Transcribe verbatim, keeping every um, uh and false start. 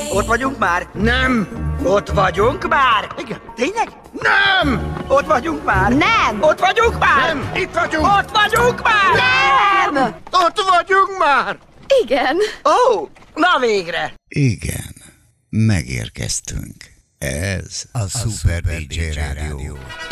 Ott vagyunk már? Nem! Ott vagyunk már? Igen. Tényleg? Nem! Ott vagyunk már? Nem! Ott vagyunk már? Nem! Itt vagyunk! Ott vagyunk már? Nem! Ott vagyunk már! Igen. Ó, oh, na végre! Igen, megérkeztünk. Ez a, a Super dé dzsé Rádió.